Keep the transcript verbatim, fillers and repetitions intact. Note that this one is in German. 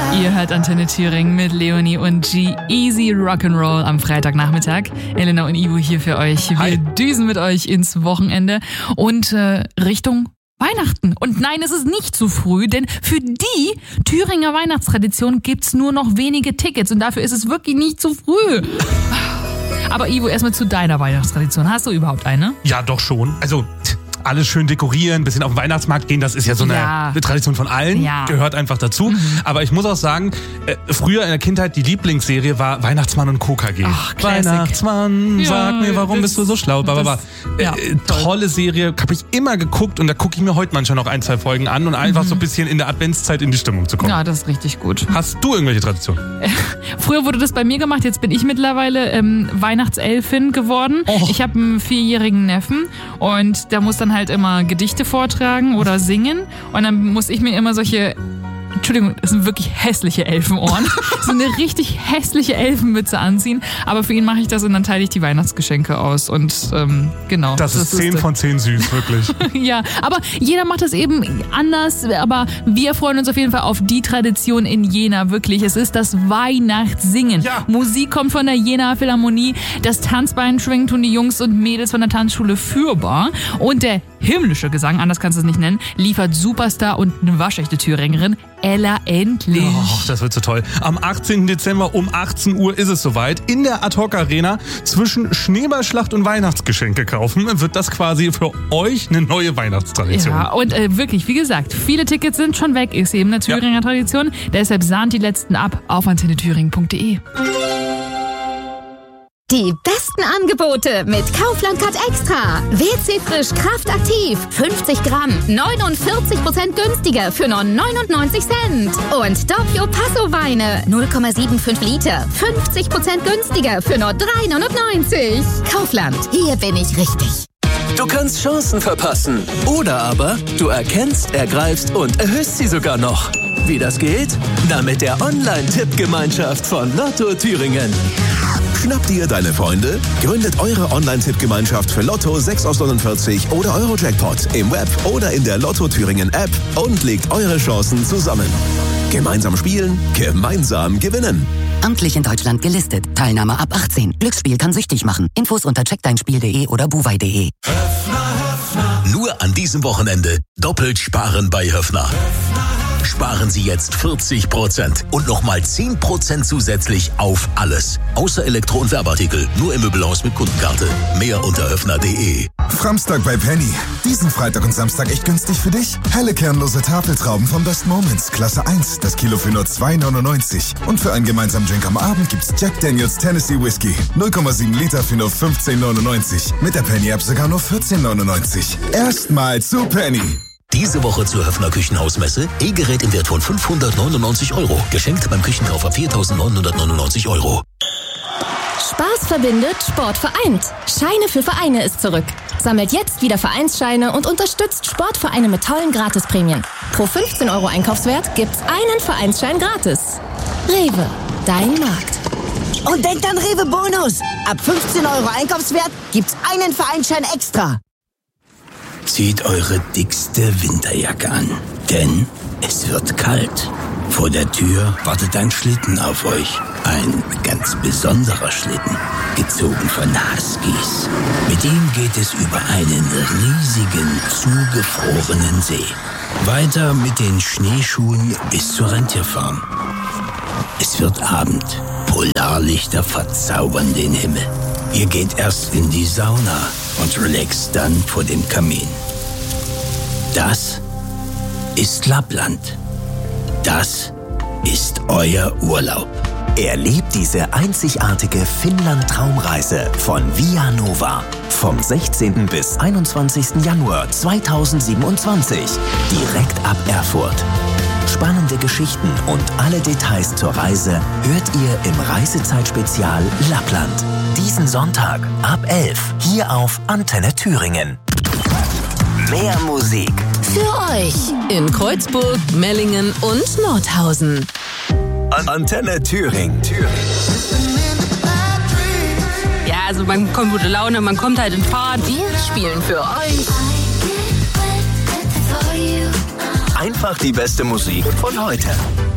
Ihr hört Antenne Thüringen mit Leonie und G. Easy Rock'n'Roll am Freitagnachmittag. Elena und Ivo hier für euch. Wir Hi. düsen mit euch ins Wochenende und äh, Richtung Weihnachten. Und nein, es ist nicht zu früh, denn für die Thüringer Weihnachtstradition gibt's nur noch wenige Tickets und dafür ist es wirklich nicht zu früh. Aber Ivo, erstmal zu deiner Weihnachtstradition. Hast du überhaupt eine? Ja, doch schon. Also alles schön dekorieren, bisschen auf den Weihnachtsmarkt gehen, das ist ja so eine Ja. Tradition von allen, Ja. gehört einfach dazu. Mhm. Aber ich muss auch sagen, äh, früher in der Kindheit die Lieblingsserie war Weihnachtsmann und Co. K G. Ach, Classic. Weihnachtsmann, Ja, sag mir, warum das- bist du so schlau? das- Blablabla. Äh, ja, äh, tolle Serie, habe ich immer geguckt und da gucke ich mir heute manchmal noch ein, zwei Folgen an und einfach so ein bisschen in der Adventszeit in die Stimmung zu kommen. Ja, das ist richtig gut. Hast du irgendwelche Traditionen? Früher wurde das bei mir gemacht, jetzt bin ich mittlerweile ähm, Weihnachtselfin geworden. Oh. Ich habe einen vierjährigen Neffen und der muss dann halt immer Gedichte vortragen oder singen und dann muss ich mir immer solche, Entschuldigung, das sind wirklich hässliche Elfenohren, so eine richtig hässliche Elfenmütze anziehen, aber für ihn mache ich das und dann teile ich die Weihnachtsgeschenke aus und ähm, genau. Das, ist zehn das. von zehn süß, wirklich. Ja, aber jeder macht das eben anders, aber wir freuen uns auf jeden Fall auf die Tradition in Jena, wirklich. Es ist das Weihnachtssingen. Ja. Musik kommt von der Jena Philharmonie, das Tanzbein schwingen tun die Jungs und Mädels von der Tanzschule Fürbar und der himmlische Gesang, anders kannst du es nicht nennen, liefert Superstar und eine waschechte Thüringerin, Ella Endlich. Oh, das wird so toll. Am achtzehnten Dezember um achtzehn Uhr ist es soweit. In der Ad-Hoc-Arena zwischen Schneeballschlacht und Weihnachtsgeschenke kaufen wird das quasi für euch eine neue Weihnachtstradition. Ja, und äh, wirklich, wie gesagt, viele Tickets sind schon weg, ist eben eine Thüringer Ja. Tradition. Deshalb sahnt die letzten ab auf antenne thüringen punkt de. Die besten Angebote mit Kaufland Cut Extra. W C Frisch Kraftaktiv. fünfzig Gramm. neunundvierzig Prozent günstiger für nur neunundneunzig Cent. Und Doppio Passo Weine. null Komma fünfundsiebzig Liter. fünfzig Prozent günstiger für nur drei neunundneunzig. Kaufland. Hier bin ich richtig. Du kannst Chancen verpassen. Oder aber du erkennst, ergreifst und erhöhst sie sogar noch. Wie das geht? Na, mit der Online-Tippgemeinschaft von Lotto Thüringen. Schnappt ihr deine Freunde? Gründet eure Online-Tippgemeinschaft für Lotto sechs aus neunundvierzig oder Eurojackpot im Web oder in der Lotto Thüringen App und legt eure Chancen zusammen. Gemeinsam spielen, gemeinsam gewinnen. Amtlich in Deutschland gelistet. Teilnahme ab achtzehn. Glücksspiel kann süchtig machen. Infos unter check dein spiel punkt de oder buwei punkt de. Nur an diesem Wochenende doppelt sparen bei Höffner. Sparen Sie jetzt vierzig Prozent und nochmal zehn Prozent zusätzlich auf alles. Außer Elektro- und Werbeartikel. Nur im Möbelhaus mit Kundenkarte. Mehr unter höffner punkt de. Framstag bei Penny. Diesen Freitag und Samstag echt günstig für dich. Helle kernlose Tafeltrauben von Best Moments. Klasse eins. Das Kilo für nur zwei neunundneunzig. Und für einen gemeinsamen Drink am Abend gibt's Jack Daniels Tennessee Whiskey. null Komma sieben Liter für nur fünfzehn neunundneunzig. Mit der Penny-App sogar nur vierzehn neunundneunzig. Erstmal zu Penny. Diese Woche zur Höffner Küchenhausmesse. E-Gerät im Wert von fünfhundertneunundneunzig Euro. Geschenkt beim Küchenkauf ab viertausendneunhundertneunundneunzig Euro. Spaß verbindet, Sport vereint. Scheine für Vereine ist zurück. Sammelt jetzt wieder Vereinsscheine und unterstützt Sportvereine mit tollen Gratisprämien. Pro fünfzehn Euro Einkaufswert gibt's einen Vereinsschein gratis. Rewe, dein Markt. Und denkt an Rewe Bonus. Ab fünfzehn Euro Einkaufswert gibt's einen Vereinsschein extra. Zieht eure dickste Winterjacke an, denn es wird kalt. Vor der Tür wartet ein Schlitten auf euch. Ein ganz besonderer Schlitten, gezogen von Huskies. Mit ihm geht es über einen riesigen, zugefrorenen See. Weiter mit den Schneeschuhen bis zur Rentierfarm. Es wird Abend. Polarlichter verzaubern den Himmel. Ihr geht erst in die Sauna und relaxt dann vor dem Kamin. Das ist Lappland. Das ist euer Urlaub. Erlebt diese einzigartige Finnland-Traumreise von Via Nova. Vom sechzehnten bis einundzwanzigsten Januar zweitausendsiebenundzwanzig. Direkt ab Erfurt. Spannende Geschichten und alle Details zur Reise hört ihr im Reisezeitspezial Lappland. Diesen Sonntag ab elf hier auf Antenne Thüringen. Mehr Musik Für euch in Kreuzburg, Mellingen und Nordhausen. Antenne Thüringen. Ja, also man kommt gute Laune, man kommt halt in Fahrt. Wir spielen für euch Einfach die beste Musik von heute.